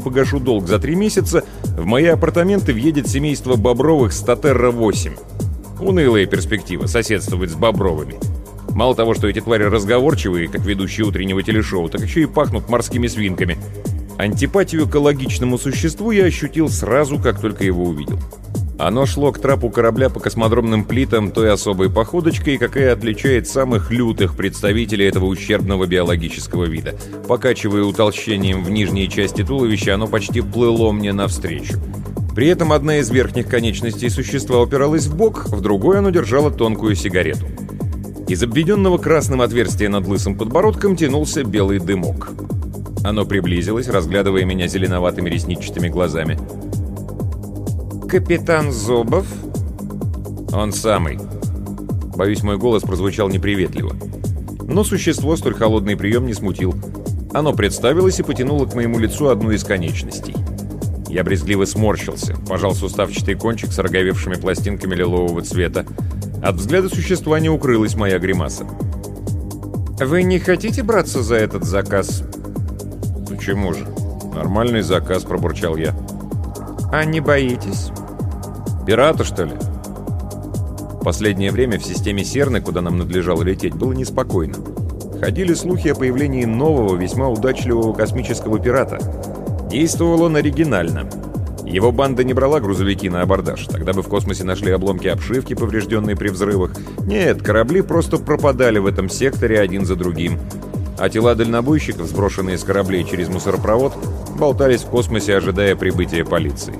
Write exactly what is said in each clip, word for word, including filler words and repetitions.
погашу долг за три месяца, в мои апартаменты въедет семейство Бобровых Статерра восемь. Унылая перспектива соседствовать с Бобровыми. Мало того, что эти твари разговорчивые, как ведущие утреннего телешоу, так еще и пахнут морскими свинками. Антипатию к экологичному существу я ощутил сразу, как только его увидел. Оно шло к трапу корабля по космодромным плитам той особой походочкой, какая отличает самых лютых представителей этого ущербного биологического вида. Покачивая утолщением в нижней части туловища, оно почти плыло мне навстречу. При этом одна из верхних конечностей существа упиралась в бок, в другой оно держало тонкую сигарету. Из обведенного красным отверстия над лысым подбородком тянулся белый дымок. Оно приблизилось, разглядывая меня зеленоватыми ресничатыми глазами. «Капитан Зобов?» «Он самый». Боюсь, мой голос прозвучал неприветливо. Но существо столь холодный прием не смутил. Оно представилось и потянуло к моему лицу одну из конечностей. Я брезгливо сморщился, пожал суставчатый кончик с роговевшими пластинками лилового цвета. От взгляда существа не укрылась моя гримаса. «Вы не хотите браться за этот заказ?» «Почему же? Нормальный заказ», — пробурчал я. «А не боитесь?» «Пирата, что ли?» Последнее время в системе Серны, куда нам надлежало лететь, было неспокойно. Ходили слухи о появлении нового, весьма удачливого космического пирата. Действовал он оригинально. Его банда не брала грузовики на абордаж, тогда бы в космосе нашли обломки обшивки, поврежденные при взрывах. Нет, корабли просто пропадали в этом секторе один за другим. А тела дальнобойщиков, сброшенные с кораблей через мусоропровод, болтались в космосе, ожидая прибытия полиции.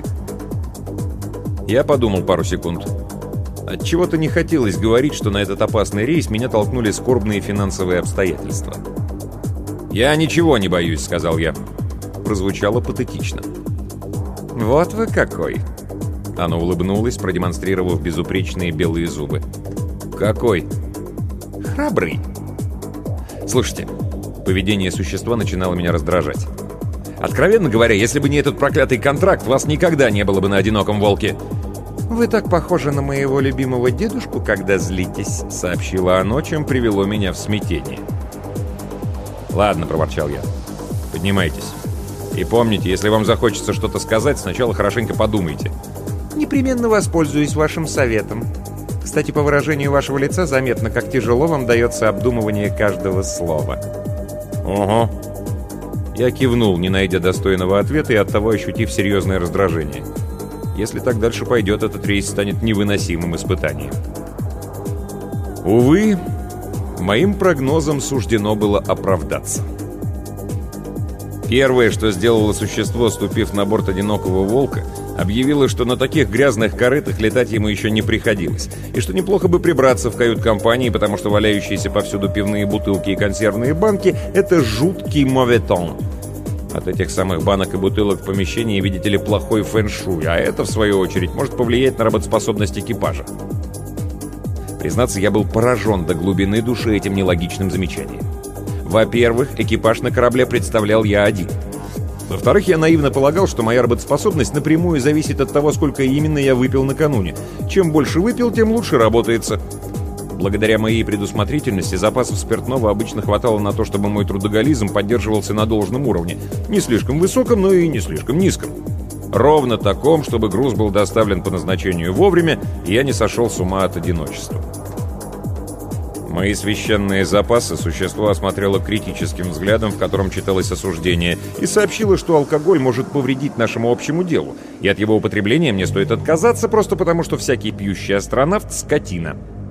Я подумал пару секунд. Отчего-то не хотелось говорить, что на этот опасный рейс меня толкнули скорбные финансовые обстоятельства. «Я ничего не боюсь», — сказал я. Прозвучало патетично. «Вот вы какой!» Оно улыбнулось, продемонстрировав безупречные белые зубы. «Какой?» «Храбрый!» Слушайте, поведение существа начинало меня раздражать. Откровенно говоря, если бы не этот проклятый контракт, вас никогда не было бы на «Одиноком волке». «Вы так похожи на моего любимого дедушку, когда злитесь», — сообщило оно, чем привело меня в смятение. «Ладно», — проворчал я. «Поднимайтесь. И помните, если вам захочется что-то сказать, сначала хорошенько подумайте». «Непременно воспользуюсь вашим советом. Кстати, по выражению вашего лица заметно, как тяжело вам дается обдумывание каждого слова». «Ого». Я кивнул, не найдя достойного ответа и оттого ощутив серьезное раздражение. Если так дальше пойдет, этот рейс станет невыносимым испытанием. Увы, моим прогнозам суждено было оправдаться. Первое, что сделало существо, ступив на борт «Одинокого волка», объявило, что на таких грязных корытах летать ему еще не приходилось, и что неплохо бы прибраться в кают-компании, потому что валяющиеся повсюду пивные бутылки и консервные банки — это жуткий моветон. От этих самых банок и бутылок в помещении, видите ли, плохой фэн-шуй, а это, в свою очередь, может повлиять на работоспособность экипажа. Признаться, я был поражен до глубины души этим нелогичным замечанием. Во-первых, экипаж на корабле представлял я один. Во-вторых, я наивно полагал, что моя работоспособность напрямую зависит от того, сколько именно я выпил накануне. Чем больше выпил, тем лучше работается. Благодаря моей предусмотрительности запасов спиртного обычно хватало на то, чтобы мой трудоголизм поддерживался на должном уровне. Не слишком высоком, но и не слишком низком. Ровно таком, чтобы груз был доставлен по назначению вовремя, и я не сошел с ума от одиночества. Мои священные запасы существо осмотрело критическим взглядом, в котором читалось осуждение, и сообщило, что алкоголь может повредить нашему общему делу, и от его употребления мне стоит отказаться, просто потому что всякий пьющий астронавт — скотина.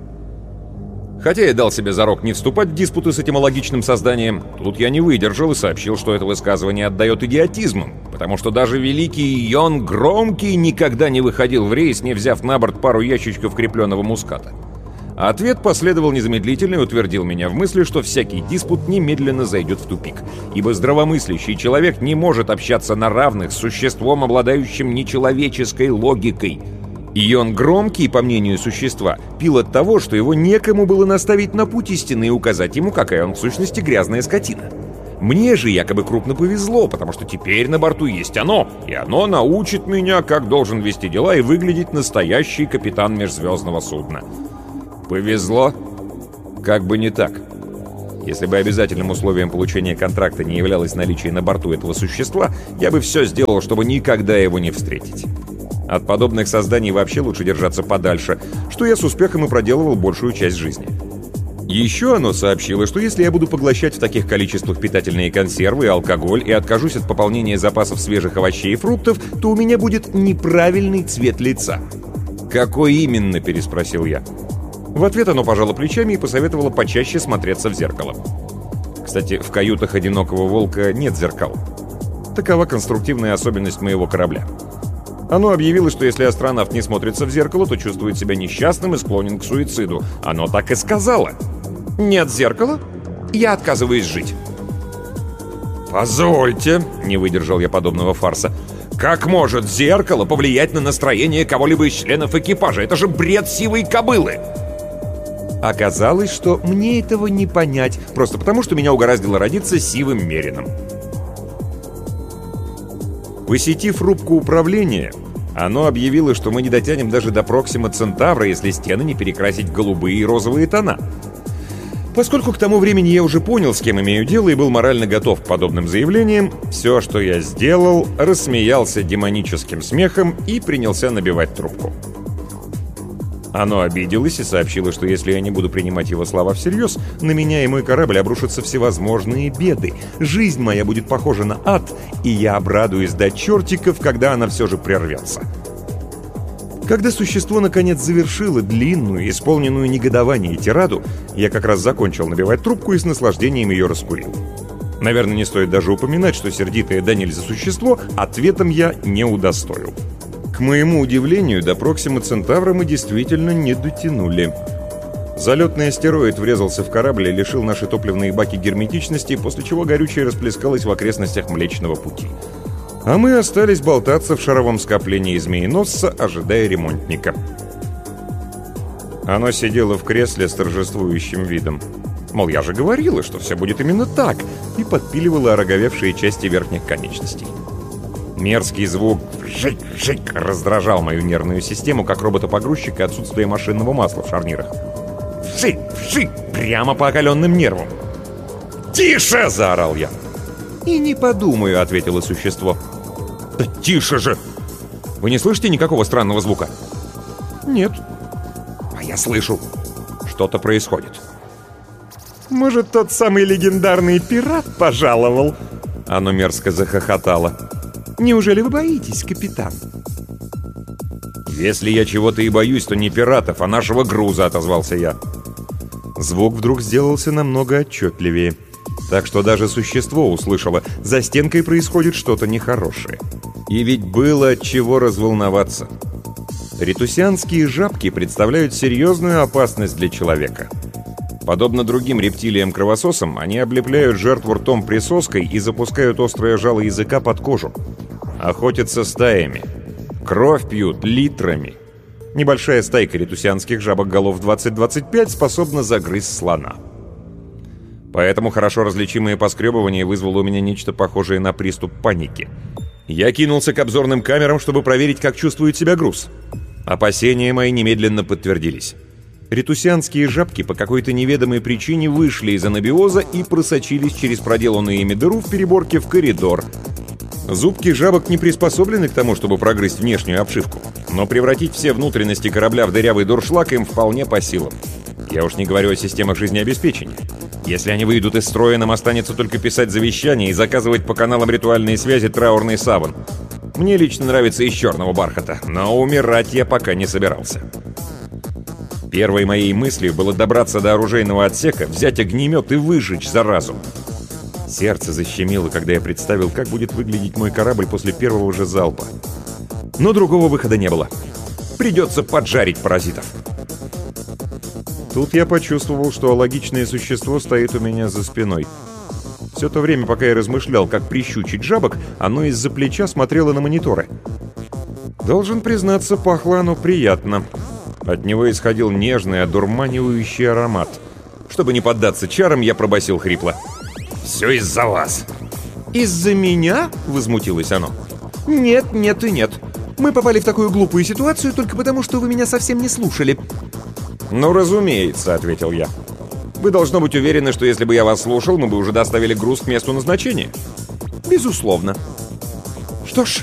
Хотя я дал себе зарок не вступать в диспуты с этим алогичным созданием, тут я не выдержал и сообщил, что это высказывание отдает идиотизмом, потому что даже великий Йон Громкий никогда не выходил в рейс, не взяв на борт пару ящичков крепленного муската. Ответ последовал незамедлительно и утвердил меня в мысли, что всякий диспут немедленно зайдет в тупик, ибо здравомыслящий человек не может общаться на равных с существом, обладающим нечеловеческой логикой. И он громкий, по мнению существа, пил от того, что его некому было наставить на путь истины и указать ему, какая он в сущности грязная скотина. Мне же якобы крупно повезло, потому что теперь на борту есть оно, и оно научит меня, как должен вести дела и выглядеть настоящий капитан межзвездного судна. Повезло? Как бы не так. Если бы обязательным условием получения контракта не являлось наличие на борту этого существа, я бы все сделал, чтобы никогда его не встретить. От подобных созданий вообще лучше держаться подальше, что я с успехом и проделывал большую часть жизни. Еще оно сообщило, что если я буду поглощать в таких количествах питательные консервы и алкоголь и откажусь от пополнения запасов свежих овощей и фруктов, то у меня будет неправильный цвет лица. «Какой именно?» – переспросил я. В ответ оно пожало плечами и посоветовало почаще смотреться в зеркало. Кстати, в каютах «Одинокого волка» нет зеркал. Такова конструктивная особенность моего корабля. Оно объявило, что если астронавт не смотрится в зеркало, то чувствует себя несчастным и склонен к суициду. Оно так и сказала. «Нет зеркала? Я отказываюсь жить». «Позвольте», — не выдержал я подобного фарса, «как может зеркало повлиять на настроение кого-либо из членов экипажа? Это же бред сивой кобылы!» Оказалось, что мне этого не понять, просто потому, что меня угораздило родиться сивым мерином. Посетив рубку управления, оно объявило, что мы не дотянем даже до Проксима Центавра, если стены не перекрасить в голубые и розовые тона. Поскольку к тому времени я уже понял, с кем имею дело, и был морально готов к подобным заявлениям, все, что я сделал, рассмеялся демоническим смехом и принялся набивать трубку. Оно обиделось и сообщило, что если я не буду принимать его слова всерьез, на меня и мой корабль обрушатся всевозможные беды. Жизнь моя будет похожа на ад, и я обрадуюсь до чертиков, когда она все же прервется. Когда существо наконец завершило длинную, исполненную негодование тираду, я как раз закончил набивать трубку и с наслаждением ее раскурил. Наверное, не стоит даже упоминать, что сердитое да нельзя существо ответом я не удостоил. К моему удивлению, до Проксима Центавра мы действительно не дотянули. Залетный астероид врезался в корабль и лишил наши топливные баки герметичности, после чего горючее расплескалось в окрестностях Млечного Пути. А мы остались болтаться в шаровом скоплении змееносца, ожидая ремонтника. Оно сидело в кресле с торжествующим видом. Мол, я же говорила, что все будет именно так, и подпиливало ороговевшие части верхних конечностей. Мерзкий звук «вжик-вжик» раздражал мою нервную систему, как робота-погрузчика, и отсутствие машинного масла в шарнирах. «Вжик-вжик» прямо по окаленным нервам. «Тише!» — заорал я. «И не подумаю», — ответило существо. «Да тише же! Вы не слышите никакого странного звука?» «Нет». «А я слышу. Что-то происходит». «Может, тот самый легендарный пират пожаловал?» Оно мерзко захохотало. «Неужели вы боитесь, капитан?» «Если я чего-то и боюсь, то не пиратов, а нашего груза», — отозвался я. Звук вдруг сделался намного отчетливее. Так что даже существо услышало, за стенкой происходит что-то нехорошее. И ведь было от чего разволноваться. Ретусианские жабки представляют серьезную опасность для человека. Подобно другим рептилиям-кровососам, они облепляют жертву ртом присоской и запускают острое жало языка под кожу. Охотятся стаями. Кровь пьют литрами. Небольшая стайка ретусианских жабок голов двадцать двадцать пять способна загрызть слона. Поэтому хорошо различимое поскребывание вызвало у меня нечто похожее на приступ паники. Я кинулся к обзорным камерам, чтобы проверить, как чувствует себя груз. Опасения мои немедленно подтвердились. Ретусианские жабки по какой-то неведомой причине вышли из анабиоза и просочились через проделанную ими дыру в переборке в коридор. Зубки жабок не приспособлены к тому, чтобы прогрызть внешнюю обшивку, но превратить все внутренности корабля в дырявый дуршлаг им вполне по силам. Я уж не говорю о системах жизнеобеспечения. Если они выйдут из строя, нам останется только писать завещание и заказывать по каналам ритуальной связи траурный саван. Мне лично нравится из черного бархата, но умирать я пока не собирался. Первой моей мыслью было добраться до оружейного отсека, взять огнемет и выжечь заразу. Сердце защемило, когда я представил, как будет выглядеть мой корабль после первого же залпа. Но другого выхода не было. Придется поджарить паразитов. Тут я почувствовал, что логичное существо стоит у меня за спиной. Все то время, пока я размышлял, как прищучить жабок, оно из-за плеча смотрело на мониторы. Должен признаться, пахло оно приятно. От него исходил нежный, одурманивающий аромат. Чтобы не поддаться чарам, я пробасил хрипло: «Все из-за вас!» «Из-за меня?» — возмутилось оно. «Нет, нет и нет. Мы попали в такую глупую ситуацию только потому, что вы меня совсем не слушали». «Ну, разумеется», — ответил я. Вы, должно быть, уверены, что если бы я вас слушал, мы бы уже доставили груз к месту назначения. Безусловно. Что ж,